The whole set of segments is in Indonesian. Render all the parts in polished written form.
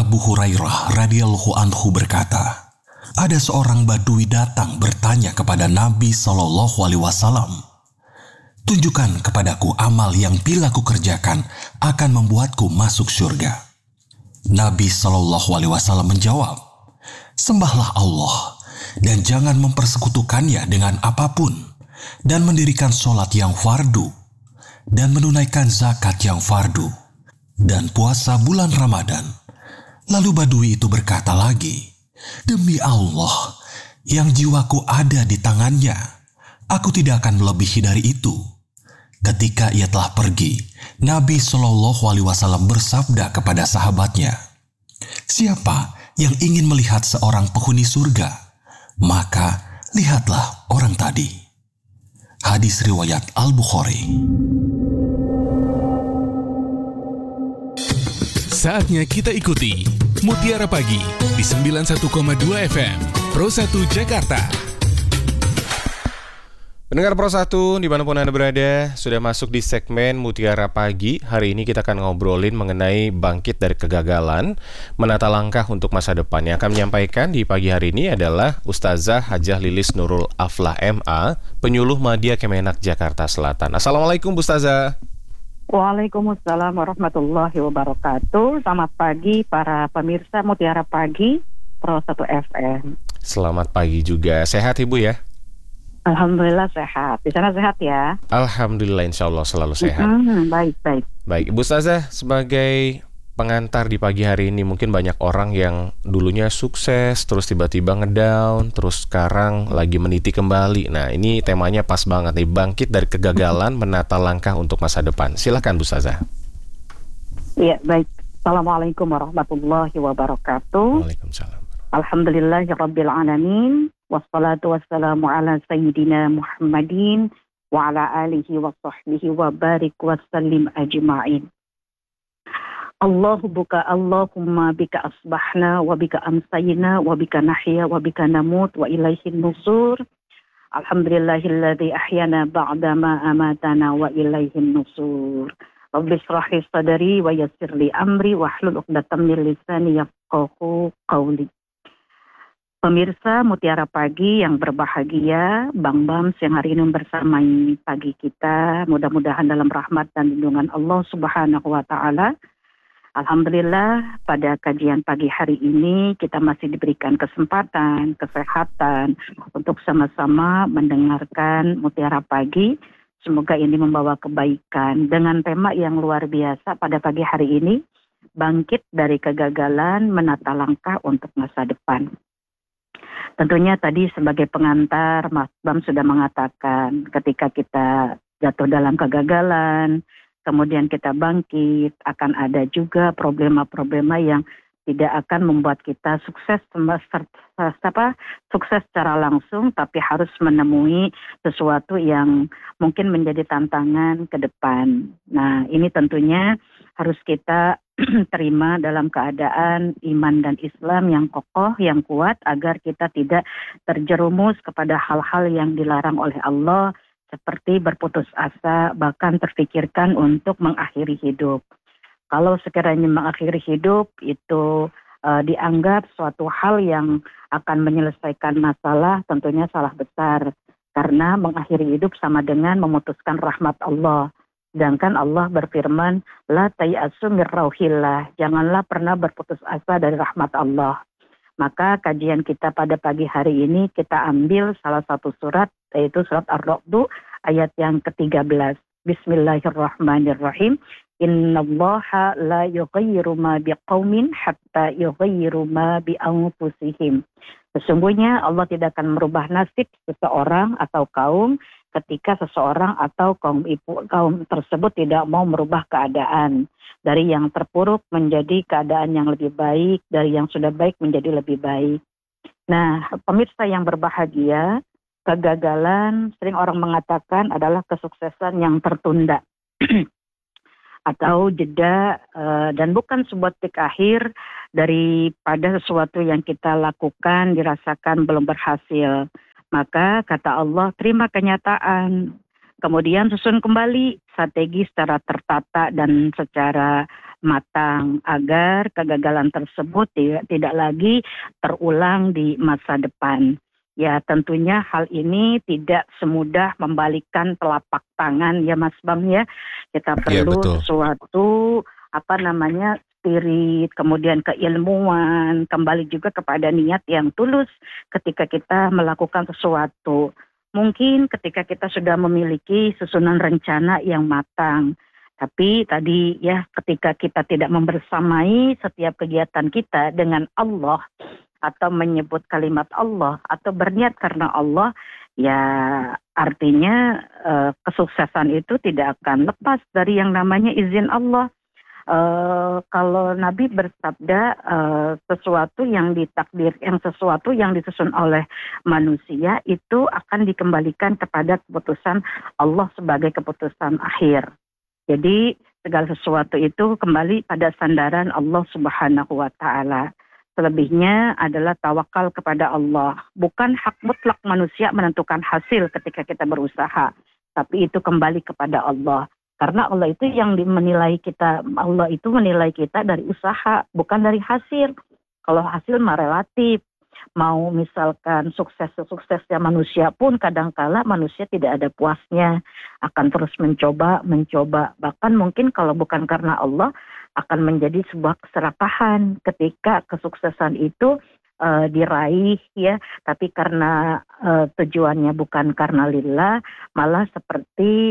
Abu Hurairah radhiyallahu anhu berkata, ada seorang badui datang bertanya kepada Nabi Shallallahu Alaihi Wasallam, tunjukkan kepadaku amal yang bila ku kerjakan akan membuatku masuk surga. Nabi Shallallahu Alaihi Wasallam menjawab, sembahlah Allah dan jangan mempersekutukannya dengan apapun, dan mendirikan sholat yang fardu, dan menunaikan zakat yang fardu, dan puasa bulan Ramadan. Lalu badui itu berkata lagi, demi Allah yang jiwaku ada di tangannya, aku tidak akan melebihi dari itu. Ketika ia telah pergi, Nabi Shallallahu Alaihi Wasallam bersabda kepada sahabatnya, siapa yang ingin melihat seorang penghuni surga, maka lihatlah orang tadi. Hadis riwayat Al-Bukhari. Saatnya kita ikuti Mutiara Pagi di 91,2 FM Pro 1 Jakarta. Pendengar Pro 1 dimanapun Anda berada, sudah masuk di segmen Mutiara Pagi. Hari ini kita akan ngobrolin mengenai bangkit dari kegagalan, menata langkah untuk masa depan. Yang akan menyampaikan di pagi hari ini adalah Ustazah Hajah Lilis Nurul Aflah MA, penyuluh Madya Kemenak Jakarta Selatan. Assalamualaikum Bu Ustazah. Waalaikumsalam warahmatullahi wabarakatuh. Selamat pagi para pemirsa Mutiara Pagi Pro 1 FM. Selamat pagi juga. Sehat Ibu ya? Alhamdulillah sehat. Di sana sehat ya? Alhamdulillah, insya Allah selalu sehat. Baik. Baik, Ibu Ustazah, sebagai pengantar di pagi hari ini, mungkin banyak orang yang dulunya sukses, terus tiba-tiba ngedown, terus sekarang lagi meniti kembali. Nah, ini temanya pas banget nih, bangkit dari kegagalan, menata langkah untuk masa depan. Silakan Bu Ustazah. Iya, baik. Assalamualaikum warahmatullahi wabarakatuh. Waalaikumsalam. Alhamdulillahirabbil alamin. Wassalatu wassalamu ala sayyidina Muhammadin wa ala alihi wa sahbihi wa barik wa sallim ajma'in. Allahumma bika asbahna wa bika amsayna wa bika nahya wa bika namut wa ilaihin nusur. Alhamdulillahilladzi ahyana ba'da ma amatana wa ilaihin nusur. Rabbi shrah li sadri wa yassir li amri wa hlul 'uqdatam min lisani yafqahu qawli. Pemirsa Mutiara Pagi yang berbahagia, Bang Bams yang hari ini bersamai pagi kita, mudah-mudahan dalam rahmat dan lindungan Allah Subhanahu wa Ta'ala. Alhamdulillah pada kajian pagi hari ini kita masih diberikan kesempatan, kesehatan untuk sama-sama mendengarkan Mutiara Pagi. Semoga ini membawa kebaikan dengan tema yang luar biasa pada pagi hari ini, bangkit dari kegagalan, menata langkah untuk masa depan. Tentunya tadi sebagai pengantar Mas Bam sudah mengatakan ketika kita jatuh dalam kegagalan, kemudian kita bangkit, akan ada juga problema-problema yang tidak akan membuat kita sukses secara langsung, tapi harus menemui sesuatu yang mungkin menjadi tantangan ke depan. Nah, ini tentunya harus kita terima dalam keadaan iman dan Islam yang kokoh, yang kuat, agar kita tidak terjerumus kepada hal-hal yang dilarang oleh Allah, seperti berputus asa, bahkan terfikirkan untuk mengakhiri hidup. Kalau sekiranya mengakhiri hidup itu dianggap suatu hal yang akan menyelesaikan masalah, tentunya salah besar. Karena mengakhiri hidup sama dengan memutuskan rahmat Allah. Sedangkan Allah berfirman, la tayasu mir rauhillah, janganlah pernah berputus asa dari rahmat Allah. Maka kajian kita pada pagi hari ini kita ambil salah satu surat, yaitu surat Ar-Ra'd ayat yang ke-13. Bismillahirrahmanirrahim. Innallaha la yughayyiru ma biqaumin hatta yughayyiru ma bi anfusihim. Sesungguhnya Allah tidak akan merubah nasib seseorang atau kaum ketika seseorang atau kaum tersebut tidak mau merubah keadaan dari yang terpuruk menjadi keadaan yang lebih baik, dari yang sudah baik menjadi lebih baik. Nah, pemirsa yang berbahagia, kegagalan sering orang mengatakan adalah kesuksesan yang tertunda atau jeda, dan bukan sebuah titik akhir daripada sesuatu yang kita lakukan dirasakan belum berhasil. Maka kata Allah, terima kenyataan. Kemudian susun kembali strategi secara tertata dan secara matang agar kegagalan tersebut tidak lagi terulang di masa depan. Ya, tentunya hal ini tidak semudah membalikkan telapak tangan ya Mas Bam ya. Kita Iya, perlu betul. sesuatu spirit, kemudian keilmuan, kembali juga kepada niat yang tulus ketika kita melakukan sesuatu. Mungkin ketika kita sudah memiliki susunan rencana yang matang, tapi tadi ya ketika kita tidak membersamai setiap kegiatan kita dengan Allah atau menyebut kalimat Allah atau berniat karena Allah, ya artinya kesuksesan itu tidak akan lepas dari yang namanya izin Allah. Kalau Nabi bersabda sesuatu yang sesuatu yang disusun oleh manusia itu akan dikembalikan kepada keputusan Allah sebagai keputusan akhir. Jadi segala sesuatu itu kembali pada sandaran Allah Subhanahu wa Ta'ala. Selebihnya adalah tawakal kepada Allah. Bukan hak mutlak manusia menentukan hasil ketika kita berusaha, tapi itu kembali kepada Allah. Karena Allah itu yang menilai kita, Allah itu menilai kita dari usaha, bukan dari hasil. Kalau hasil mah relatif. Mau misalkan sukses-suksesnya manusia pun kadangkala manusia tidak ada puasnya. Akan terus mencoba. Bahkan mungkin kalau bukan karena Allah akan menjadi sebuah keserakahan ketika kesuksesan itu diraih ya, tapi karena tujuannya bukan karena lillah, malah seperti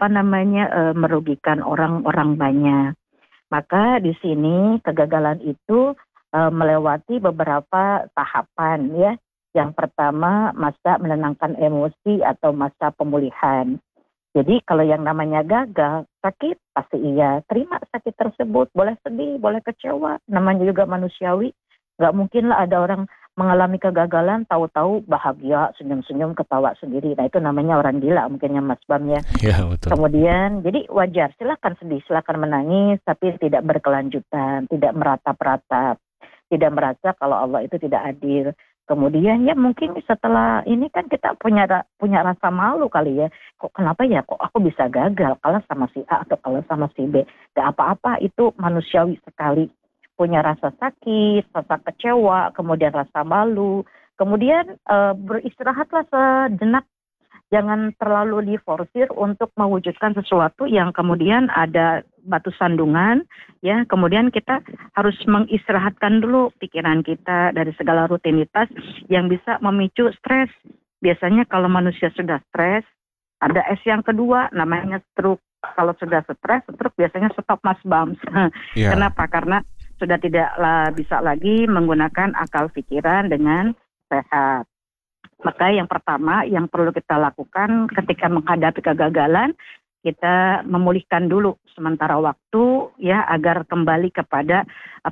merugikan orang-orang banyak. Maka di sini kegagalan itu melewati beberapa tahapan ya. Yang pertama masa menenangkan emosi atau masa pemulihan. Jadi kalau yang namanya gagal, sakit pasti iya, terima sakit tersebut, boleh sedih, boleh kecewa, namanya juga manusiawi. Gak mungkin lah ada orang mengalami kegagalan, tahu-tahu bahagia, senyum-senyum, ketawa sendiri. Nah itu namanya orang gila mungkinnya Mas Bam ya. Ya, betul. Kemudian, jadi wajar, silakan sedih, silakan menangis, tapi tidak berkelanjutan, tidak meratap-ratap, tidak merasa kalau Allah itu tidak adil. Kemudian ya mungkin setelah ini kan kita punya rasa malu kali ya. Kok kenapa ya, kok aku bisa gagal kalah sama si A atau kalah sama si B. Gak apa-apa, itu manusiawi sekali. Punya rasa sakit, rasa kecewa, kemudian rasa malu, kemudian beristirahatlah sejenak, jangan terlalu diforsir untuk mewujudkan sesuatu yang kemudian ada batu sandungan, ya. Kemudian kita harus mengistirahatkan dulu pikiran kita dari segala rutinitas yang bisa memicu stres. Biasanya kalau manusia sudah stres, ada S yang kedua, namanya stroke. Kalau sudah stres, stroke biasanya stop Mas Bams. Ya. Kenapa? Karena sudah tidak bisa lagi menggunakan akal pikiran dengan sehat. Maka yang pertama yang perlu kita lakukan ketika menghadapi kegagalan, kita memulihkan dulu sementara waktu ya agar kembali kepada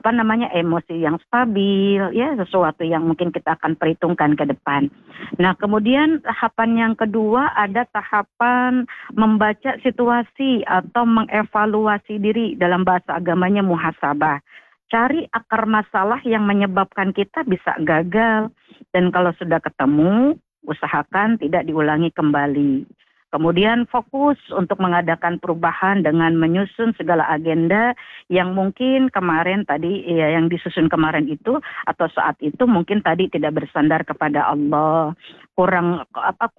emosi yang stabil ya, sesuatu yang mungkin kita akan perhitungkan ke depan. Nah, kemudian tahapan yang kedua ada tahapan membaca situasi atau mengevaluasi diri, dalam bahasa agamanya muhasabah. Cari akar masalah yang menyebabkan kita bisa gagal. Dan kalau sudah ketemu, usahakan tidak diulangi kembali. Kemudian fokus untuk mengadakan perubahan dengan menyusun segala agenda yang mungkin kemarin tadi, ya, yang disusun kemarin itu atau saat itu mungkin tadi tidak bersandar kepada Allah. Kurang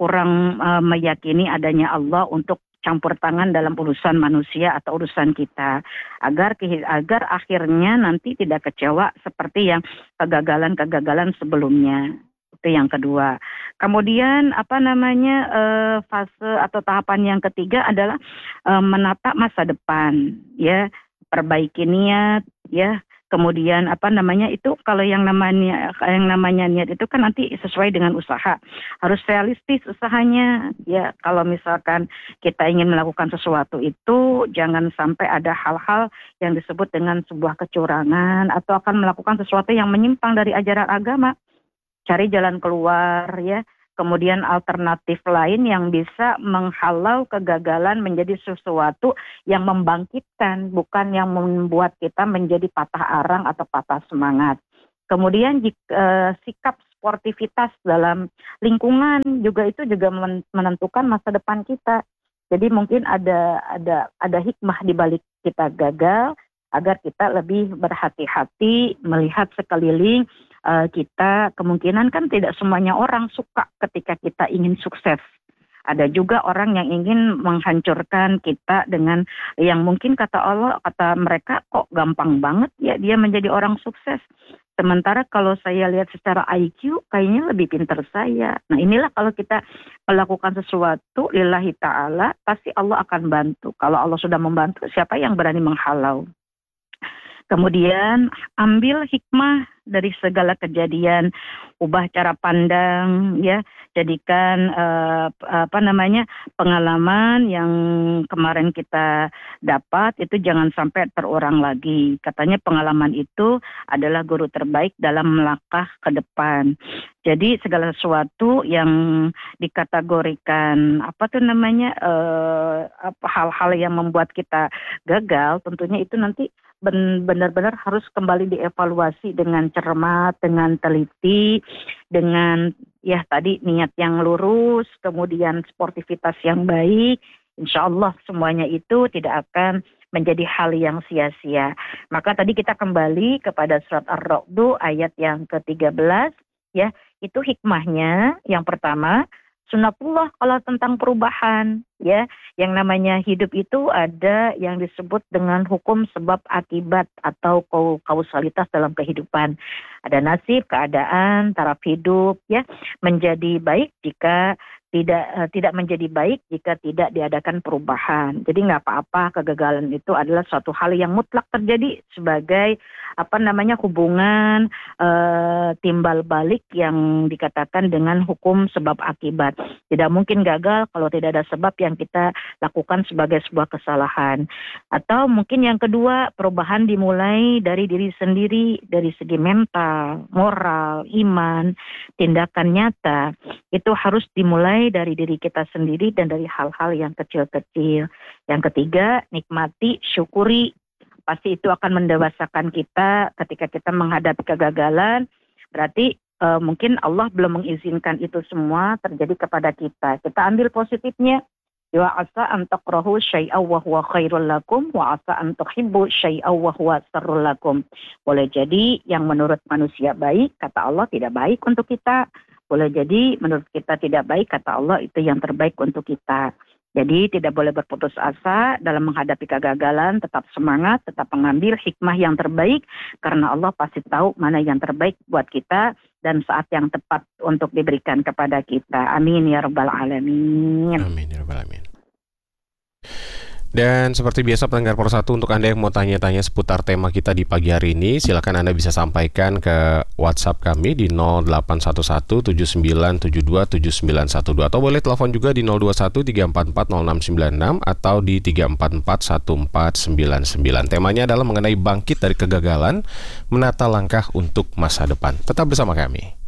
meyakini adanya Allah untuk campur tangan dalam urusan manusia atau urusan kita, agar akhirnya nanti tidak kecewa seperti yang kegagalan sebelumnya. Itu yang kedua. Kemudian fase atau tahapan yang ketiga adalah menata masa depan, ya, perbaiki niat, ya. Kemudian itu kalau yang namanya niat itu kan nanti sesuai dengan usaha. Harus realistis usahanya. Ya, kalau misalkan kita ingin melakukan sesuatu itu jangan sampai ada hal-hal yang disebut dengan sebuah kecurangan atau akan melakukan sesuatu yang menyimpang dari ajaran agama. Cari jalan keluar, ya. Kemudian alternatif lain yang bisa menghalau kegagalan menjadi sesuatu yang membangkitkan, bukan yang membuat kita menjadi patah arang atau patah semangat. Kemudian sikap sportivitas dalam lingkungan juga itu juga menentukan masa depan kita. Jadi mungkin ada hikmah di balik kita gagal agar kita lebih berhati-hati melihat sekeliling kita. Kemungkinan kan tidak semuanya orang suka ketika kita ingin sukses. Ada juga orang yang ingin menghancurkan kita dengan yang mungkin kata mereka kok gampang banget ya dia menjadi orang sukses. Sementara kalau saya lihat secara IQ, kayaknya lebih pintar saya. Nah inilah kalau kita melakukan sesuatu lillahi ta'ala, pasti Allah akan bantu. Kalau Allah sudah membantu, siapa yang berani menghalau? Kemudian ambil hikmah dari segala kejadian, ubah cara pandang, ya, jadikan pengalaman yang kemarin kita dapat itu jangan sampai terulang lagi. Katanya pengalaman itu adalah guru terbaik dalam melangkah ke depan. Jadi segala sesuatu yang dikategorikan hal-hal yang membuat kita gagal, tentunya itu nanti benar-benar harus kembali dievaluasi dengan cermat, dengan teliti, dengan ya tadi niat yang lurus, kemudian sportivitas yang baik. Insya Allah semuanya itu tidak akan menjadi hal yang sia-sia. Maka tadi kita kembali kepada surat Ar-Ra'd ayat yang ke-13, ya, itu hikmahnya yang pertama, sunatullah kalau tentang perubahan, ya, yang namanya hidup itu ada yang disebut dengan hukum sebab akibat atau kausalitas dalam kehidupan. Ada nasib, keadaan, taraf hidup, ya, menjadi baik jika tidak menjadi baik jika tidak diadakan perubahan. Jadi nggak apa-apa, kegagalan itu adalah suatu hal yang mutlak terjadi sebagai hubungan timbal balik yang dikatakan dengan hukum sebab akibat. Tidak mungkin gagal kalau tidak ada sebab yang kita lakukan sebagai sebuah kesalahan. Atau mungkin yang kedua, perubahan dimulai dari diri sendiri, dari segi mental, moral, iman, tindakan nyata. Itu harus dimulai dari diri kita sendiri dan dari hal-hal yang kecil-kecil. Yang ketiga, nikmati, syukuri. Pasti itu akan mendewasakan kita ketika kita menghadapi kegagalan. Berarti mungkin Allah belum mengizinkan itu semua terjadi kepada kita. Kita ambil positifnya. Wa asa an takrahu syai'aw wa huwa khairul lakum wa asa an tuhibbu syai'aw wa huwa syarrul lakum. Boleh jadi yang menurut manusia baik, kata Allah tidak baik untuk kita. Boleh jadi menurut kita tidak baik, kata Allah itu yang terbaik untuk kita. Jadi tidak boleh berputus asa dalam menghadapi kegagalan, tetap semangat, tetap mengambil hikmah yang terbaik, karena Allah pasti tahu mana yang terbaik buat kita dan saat yang tepat untuk diberikan kepada kita. Amin ya rabbal alamin. Amin ya rabbal alamin. Dan seperti biasa pendengar Pro1, untuk Anda yang mau tanya-tanya seputar tema kita di pagi hari ini, silakan Anda bisa sampaikan ke WhatsApp kami di 081179727912 atau boleh telepon juga di 0213440696 atau di 3441499. Temanya adalah mengenai bangkit dari kegagalan, menata langkah untuk masa depan. Tetap bersama kami.